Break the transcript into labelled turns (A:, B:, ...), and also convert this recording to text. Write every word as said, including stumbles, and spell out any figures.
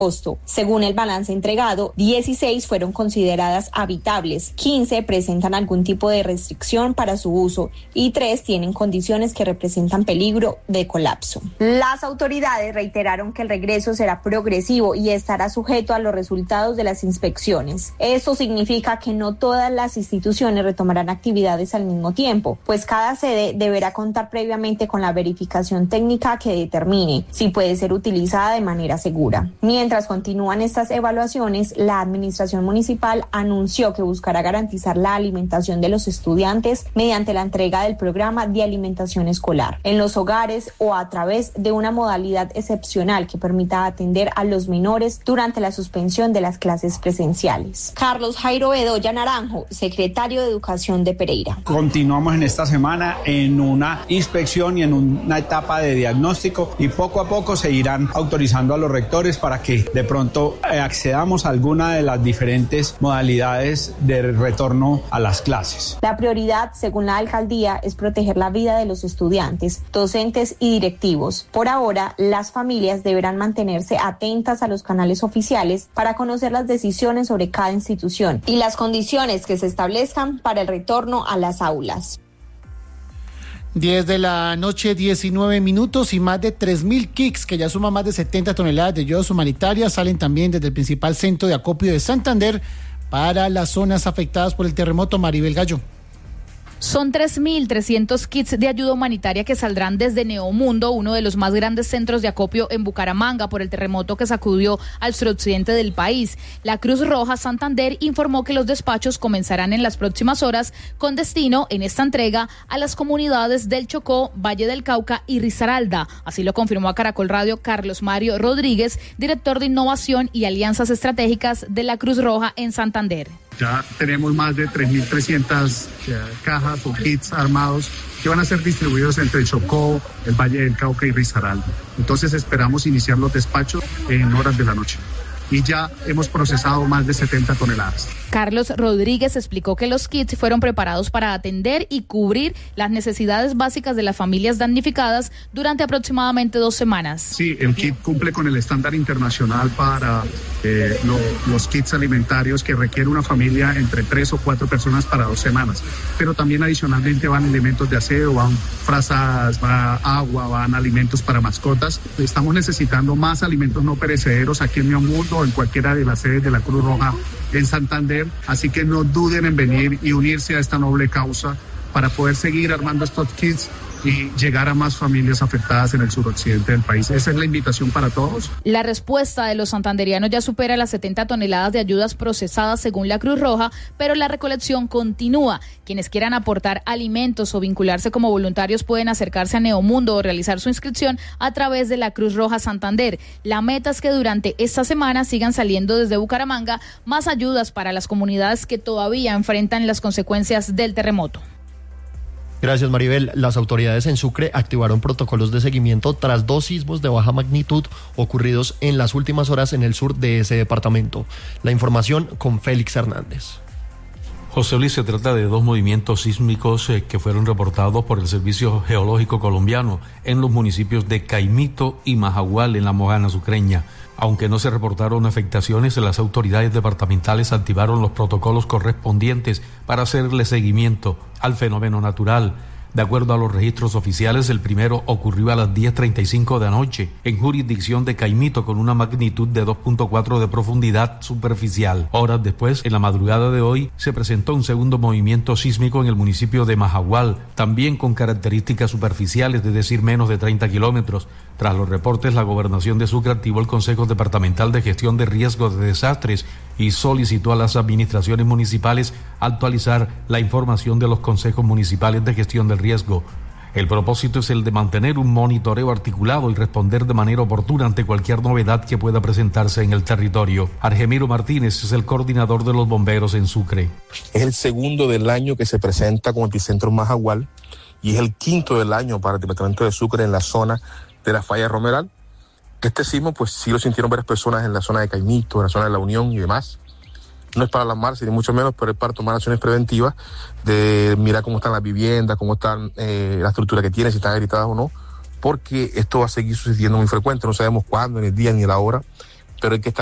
A: agosto. Según el balance entregado, dieciséis fueron consideradas habitables, quince presentan algún tipo de restricción para su uso y tres tienen condiciones que representan peligro de colapso. Las autoridades reiteraron que el regreso será progresivo y estará sujeto a los resultados de las inspecciones. Esto significa que no todas las instituciones retomarán actividades al mismo tiempo, pues cada sede deberá contar previamente con la verificación técnica que determine si puede ser utilizada de manera segura. Mientras Mientras continúan estas evaluaciones, la administración municipal anunció que buscará garantizar la alimentación de los estudiantes mediante la entrega del programa de alimentación escolar en los hogares o a través de una modalidad excepcional que permita atender a los menores durante la suspensión de las clases presenciales. Carlos Jairo Bedoya Naranjo, secretario de Educación de Pereira.
B: Continuamos en esta semana en una inspección y en una etapa de diagnóstico y poco a poco se irán autorizando a los rectores para que de pronto eh, accedamos a alguna de las diferentes modalidades de retorno a las clases.
A: La prioridad, según la alcaldía, es proteger la vida de los estudiantes, docentes y directivos. Por ahora, las familias deberán mantenerse atentas a los canales oficiales para conocer las decisiones sobre cada institución y las condiciones que se establezcan para el retorno a las aulas.
C: diez de la noche, diecinueve minutos, y más de tres mil kits, que ya suman más de setenta toneladas de ayudas humanitarias, salen también desde el principal centro de acopio de Santander para las zonas afectadas por el terremoto. Maribel Gallo.
D: Son tres mil trescientos kits de ayuda humanitaria que saldrán desde Neomundo, uno de los más grandes centros de acopio en Bucaramanga por el terremoto que sacudió al suroccidente del país. La Cruz Roja Santander informó que los despachos comenzarán en las próximas horas con destino en esta entrega a las comunidades del Chocó, Valle del Cauca y Risaralda. Así lo confirmó a Caracol Radio Carlos Mario Rodríguez, director de Innovación y Alianzas Estratégicas de la Cruz Roja en Santander.
E: Ya tenemos más de tres mil trescientas cajas o kits armados que van a ser distribuidos entre el Chocó, el Valle del Cauca y Risaralda. Entonces esperamos iniciar los despachos en horas de la noche. Y ya hemos procesado más de setenta toneladas.
D: Carlos Rodríguez explicó que los kits fueron preparados para atender y cubrir las necesidades básicas de las familias damnificadas durante aproximadamente dos semanas.
E: Sí, el kit cumple con el estándar internacional para eh, lo, los kits alimentarios que requiere una familia entre tres o cuatro personas para dos semanas. Pero también adicionalmente van elementos de aseo, van frazadas, va agua, van alimentos para mascotas. Estamos necesitando más alimentos no perecederos aquí en Neomundo, en cualquiera de las sedes de la Cruz Roja en Santander, así que no duden en venir y unirse a esta noble causa para poder seguir armando estos kits y llegar a más familias afectadas en el suroccidente del país. Esa es la invitación para todos.
D: La respuesta de los santanderianos ya supera las setenta toneladas de ayudas procesadas según la Cruz Roja, pero la recolección continúa. Quienes quieran aportar alimentos o vincularse como voluntarios pueden acercarse a Neomundo o realizar su inscripción a través de la Cruz Roja Santander. La meta es que durante esta semana sigan saliendo desde Bucaramanga más ayudas para las comunidades que todavía enfrentan las consecuencias del terremoto.
F: Gracias, Maribel. Las autoridades en Sucre activaron protocolos de seguimiento tras dos sismos de baja magnitud ocurridos en las últimas horas en el sur de ese departamento. La información con Félix Hernández.
G: José Luis, se trata de dos movimientos sísmicos eh, que fueron reportados por el Servicio Geológico Colombiano en los municipios de Caimito y Majagual en la Mojana sucreña. Aunque no se reportaron afectaciones, las autoridades departamentales activaron los protocolos correspondientes para hacerle seguimiento al fenómeno natural. De acuerdo a los registros oficiales, el primero ocurrió a las diez treinta y cinco de la noche en jurisdicción de Caimito con una magnitud de dos punto cuatro de profundidad superficial. Horas después, en la madrugada de hoy, se presentó un segundo movimiento sísmico en el municipio de Majagual, también con características superficiales, es decir, menos de treinta kilómetros. Tras los reportes, la Gobernación de Sucre activó el Consejo Departamental de Gestión de Riesgos de Desastres y solicitó a las administraciones municipales actualizar la información de los consejos municipales de gestión del riesgo. El propósito es el de mantener un monitoreo articulado y responder de manera oportuna ante cualquier novedad que pueda presentarse en el territorio. Argemiro Martínez es el coordinador de los bomberos en Sucre.
H: Es el segundo del año que se presenta como epicentro Majagual y es el quinto del año para el departamento de Sucre en la zona de la falla Romeral. Este sismo pues sí lo sintieron varias personas en la zona de Caimito, en la zona de La Unión y demás. No es para alarmarse ni mucho menos, pero es para tomar acciones preventivas de mirar cómo están las viviendas, cómo están eh, la estructura que tienen, si están agritadas o no, porque esto va a seguir sucediendo muy frecuente. No sabemos cuándo, ni el día, ni la hora, pero hay que estar